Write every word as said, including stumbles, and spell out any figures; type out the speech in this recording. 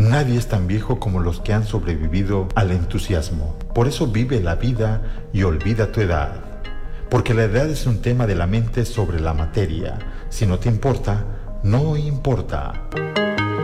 Nadie es tan viejo como los que han sobrevivido al entusiasmo. Por eso vive la vida y olvida tu edad. Porque la edad es un tema de la mente sobre la materia. Si no te importa, no importa.